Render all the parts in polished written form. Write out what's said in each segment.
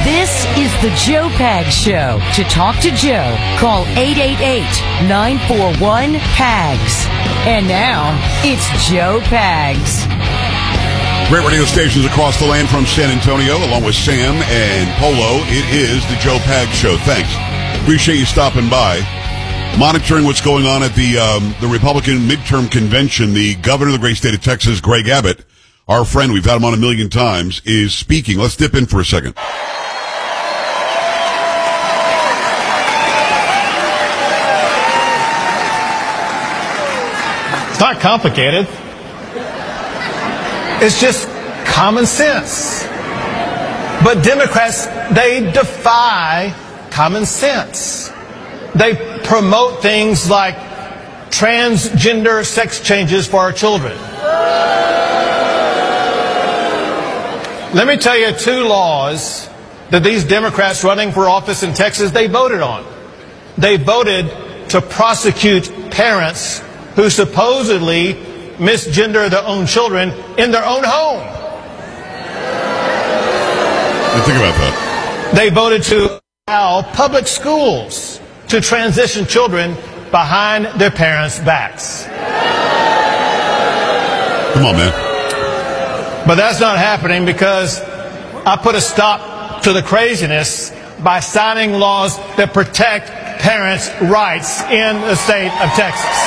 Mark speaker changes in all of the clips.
Speaker 1: This is the Joe Pags Show. To talk to Joe, call 888-941-PAGS. And now, it's Joe Pags.
Speaker 2: Great radio stations across the land from San Antonio, along with Sam and Polo. It is the Joe Pags Show. Thanks. Appreciate you stopping by. Monitoring what's going on at the Republican midterm convention. The governor of the great state of Texas, Greg Abbott, our friend, we've had him on a million times, is speaking. Let's dip in for a second.
Speaker 3: It's not complicated. It's just common sense. But Democrats, they defy common sense. They promote things like transgender sex changes for our children. Let me tell you two laws that these Democrats running for office in Texas, they voted on. They voted to prosecute parents who supposedly misgender their own children in their own home.
Speaker 2: Think about that.
Speaker 3: They voted to allow public schools to transition children behind their parents' backs.
Speaker 2: Come on, man.
Speaker 3: But that's not happening because I put a stop to the craziness by signing laws that protect parents' rights in the state of Texas.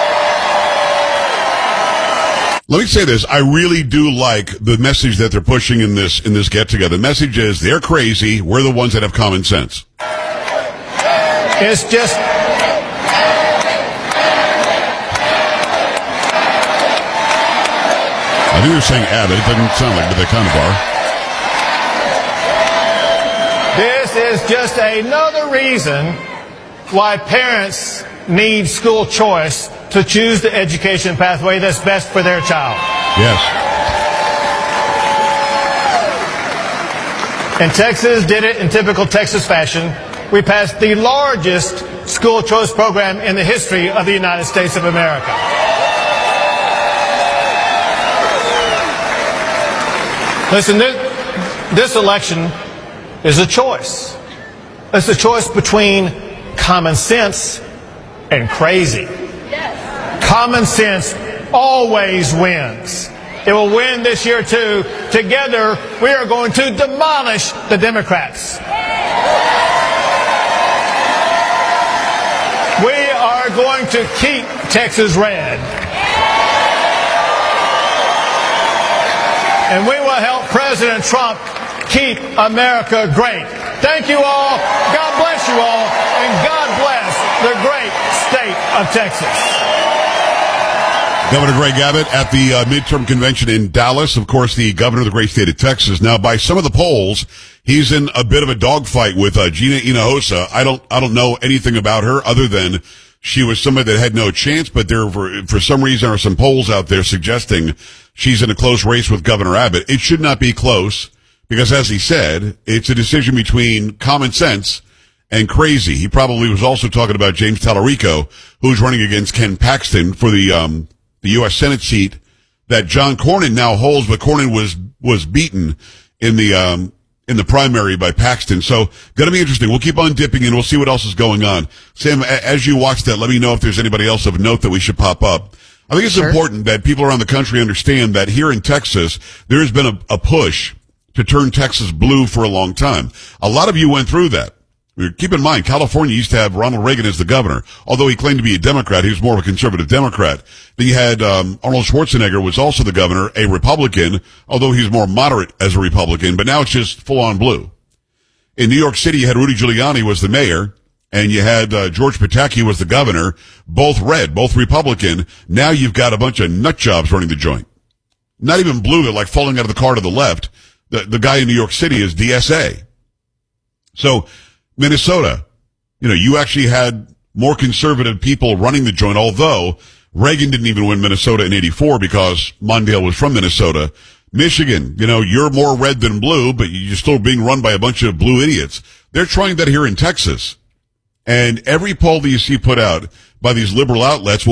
Speaker 2: Let me say this. I really do like the message that they're pushing in this get-together. The message is they're crazy. We're the ones that have common sense.
Speaker 3: It's just...
Speaker 2: I think they're saying Abbott. It doesn't sound like, but they kind of are.
Speaker 3: This is just another reason why parents need school choice to choose the education pathway that's best for their child.
Speaker 2: Yes.
Speaker 3: And Texas did it in typical Texas fashion. We passed the largest school choice program in the history of the United States of America. Listen, this election is a choice. It's a choice between common sense and crazy. Common sense always wins. It will win this year, too. Together, we are going to demolish the Democrats. We are going to keep Texas red. And we will help President Trump keep America great. Thank you all. God bless you all. And God bless the great state of Texas.
Speaker 2: Governor Greg Abbott at the midterm convention in Dallas. Of course, the governor of the great state of Texas. Now, by some of the polls, he's in a bit of a dogfight with Gina Hinojosa. I don't know anything about her other than she was somebody that had no chance, but there, for some reason, are some polls out there suggesting she's in a close race with Governor Abbott. It should not be close because, as he said, it's a decision between common sense and crazy. He probably was also talking about James Tallarico, who's running against Ken Paxton for the U.S. Senate seat that John Cornyn now holds, but Cornyn was beaten in the primary by Paxton. So, going to be interesting. We'll keep on dipping in. We'll see what else is going on. Sam, as you watch that, let me know if there's anybody else of note that we should pop up. I think it's important that people around the country understand that here in Texas, there has been a push to turn Texas blue for a long time. A lot of you went through that. Keep in mind, California used to have Ronald Reagan as the governor. Although he claimed to be a Democrat, he was more of a conservative Democrat. Then you had Arnold Schwarzenegger was also the governor, a Republican, although he's more moderate as a Republican. But now it's just full-on blue. In New York City, you had Rudy Giuliani was the mayor, and you had George Pataki was the governor, both red, both Republican. Now you've got a bunch of nut jobs running the joint. Not even blue, they're like falling out of the car to the left. The guy in New York City is DSA. So, Minnesota, you actually had more conservative people running the joint, although Reagan didn't even win Minnesota in 84 because Mondale was from Minnesota. Michigan, you're more red than blue, but you're still being run by a bunch of blue idiots. They're trying that here in Texas. And every poll that you see put out by these liberal outlets will